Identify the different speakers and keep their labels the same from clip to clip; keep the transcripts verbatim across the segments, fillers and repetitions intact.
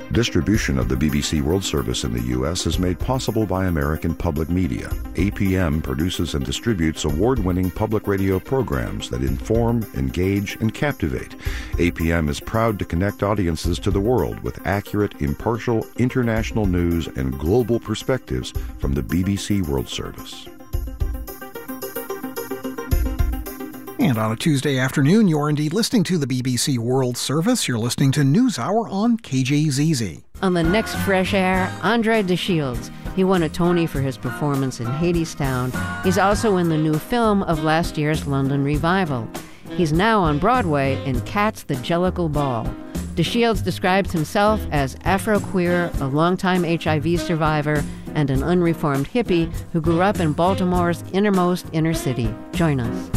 Speaker 1: Distribution of the B B C World Service in the U S is made possible by American Public Media. A P M produces and distributes award-winning public radio programs that inform, engage, and captivate. A P M is proud to connect audiences to the world with accurate, impartial, international news and global perspectives from the B B C World Service.
Speaker 2: And on a Tuesday afternoon, you're indeed listening to the B B C World Service. You're listening to NewsHour on K J Z Z.
Speaker 3: On the next Fresh Air, Andre de Shields. He won a Tony for his performance in Hadestown. He's also in the new film of last year's London revival. He's now on Broadway in Cats the Jellicle Ball. De Shields describes himself as Afro-queer, a longtime H I V survivor, and an unreformed hippie who grew up in Baltimore's innermost inner city. Join us.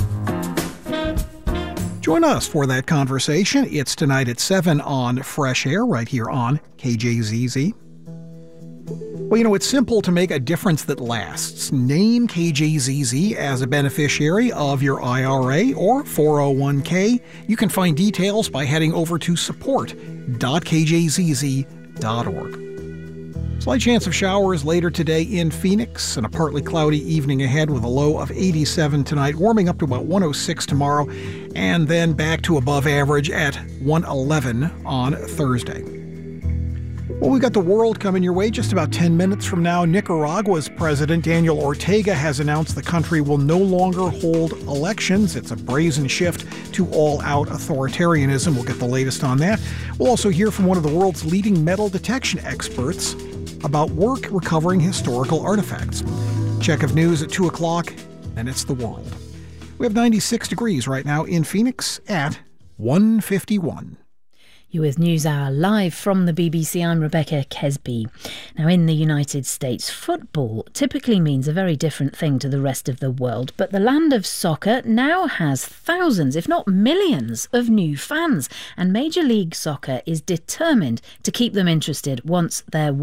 Speaker 2: Join us for that conversation. It's tonight at seven on Fresh Air, right here on K J Z Z. Well, you know, it's simple to make a difference that lasts. Name K J Z Z as a beneficiary of your I R A or four oh one k. You can find details by heading over to support dot k j z z dot org. Slight chance of showers later today in Phoenix, and a partly cloudy evening ahead with a low of eighty-seven tonight, warming up to about one oh six tomorrow, and then back to above average at one eleven on Thursday. Well, we've got the world coming your way just about ten minutes from now. Nicaragua's President Daniel Ortega has announced the country will no longer hold elections. It's a brazen shift to all-out authoritarianism. We'll get the latest on that. We'll also hear from one of the world's leading metal detection experts about work recovering historical artifacts. Check of news at two o'clock, and it's the world. We have ninety-six degrees right now in Phoenix at one fifty-one.
Speaker 4: You're with NewsHour live from the B B C. I'm Rebecca Kesby. Now, in the United States, football typically means a very different thing to the rest of the world, but the land of soccer now has thousands, if not millions, of new fans, and Major League Soccer is determined to keep them interested once their